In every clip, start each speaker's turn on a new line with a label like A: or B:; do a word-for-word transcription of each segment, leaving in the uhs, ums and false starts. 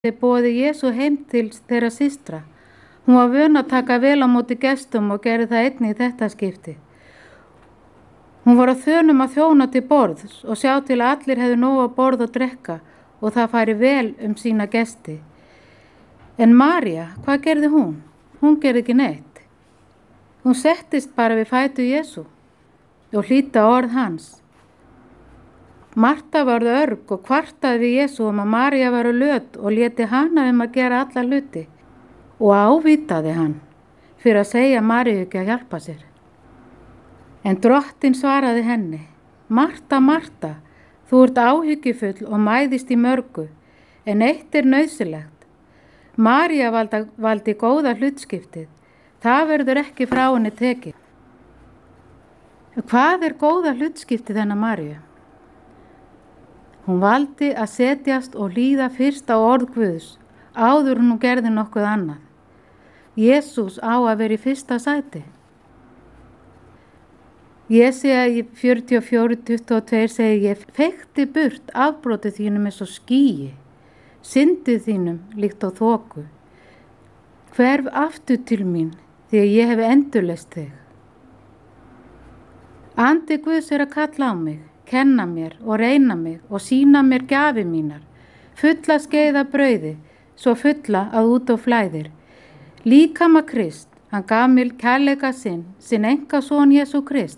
A: Þeir boði Jesú heim til þeirra systra. Hún var vön að taka vel á móti gestum og gerði það einnig í þetta skipti. Hún var á þönum að þjóna til borðs og sjá til að allir hefðu nóg að borða og drekka og það færi vel um sína gesti. En María, hvað gerði hún? Hún gerði ekki neitt. Hún settist bara við fætur Jesú og hlýddi á orð hans. Marta varð örg og kvartaði við Jesú um að María var löt og léti hana um að gera alla hluti og ávitaði hann fyrir að segja Maríu ekki að hjálpa sér. En drottinn svaraði henni, Marta, Marta, þú ert áhyggjufull og mæðist í mörgu, en eitt er nauðsynlegt. María valda, valdi góða hlutskiptið, það verður ekki frá henni tekið. Hvað er góða hlutskiptið hennar Maríu? Hún valdi að setjast og hlýða fyrst á orð Guðs, áður hún gerði nokkuð annað. Jesús á að vera í fyrsta sæti. Jesía í fjörutíu og fjögur tuttugu og tvö segir, ég feykti burt afbrotið þínum eins og skýi, syndið þínum líkt á þoku. Hverf aftur til mín, því að ég hef endurleist þig. Andi Guðs er að kalla á mig, kenna mér og reyna mig og sína mér gjafir mínar, fulla skeiða brauði, svo fulla að út og flæðir. Líkama Krist, hann gaf mér kærleika sinn, sinn einkason Jesú Krist.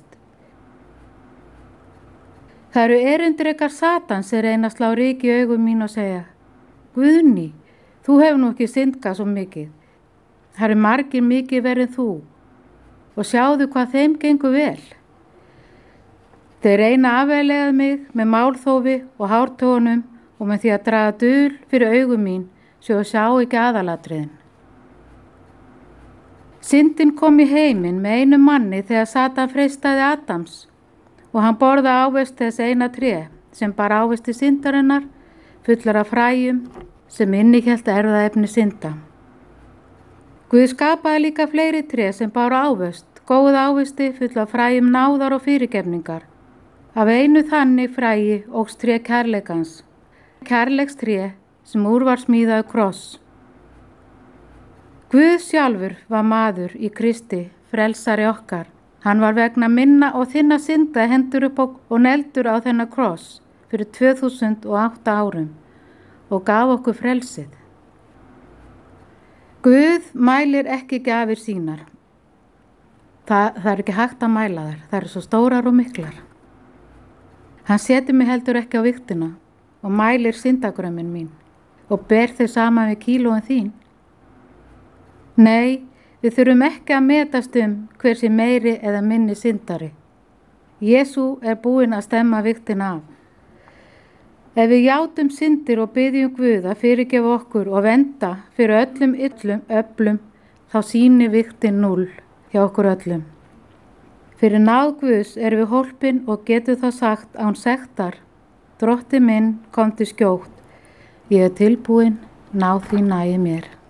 A: Það eru erindrekar Satans sem reyna að slá ryk í augum mín og segja, Guðný, þú hefur nú ekki syndgað svo mikið. Það eru margir mikið verið en þú og sjáðu hvað þeim gengur vel. Þeir reyna afveglega mig með málþófi og hártónum og með því að draga dul fyrir augum mín svo að sjá ekki aðalatriðin. Syndin kom í heiminn með einu manni þegar Satan freistaði Adams og hann borða ávist þess eina tré sem bar ávisti syndarinnar fullar af fræjum sem innihélt erfðaefni synda. Guð skapaði líka fleiri tré sem bar ávist, góð ávisti full af fræjum náðar og fyrirgefningar. Af einu þannig fræi óx tré kærleikans, kærleikstré sem úr var smíðað kross. Guð sjálfur var maður í Kristi, frelsari okkar. Hann var vegna minna og þinna synda hendur upp og neldur á þennan kross fyrir tvö þúsund og átta árum og gaf okkur frelsið. Guð mælir ekki gjafir sínar. Það, það er ekki hægt að mæla þær, það eru svo stórar og miklar. Hann setur mig heldur ekki á viktina og mælir syndagrömmin mín og ber þau saman við kílóin þín. Nei, við þurfum ekki að metast um hver sé meiri eða minni syndari. Jesú er búinn að stemma viktina af. Ef við játum syndir og biðjum Guð að fyrirgefa okkur og venda fyrir öllum illum öflum, þá sýnir viktin núll hjá okkur öllum. Fyrir náð Guðs erum við hólpin og getur það sagt án sektar, Drotti minn kom til skjótt, ég er tilbúin, náð því nægi mér.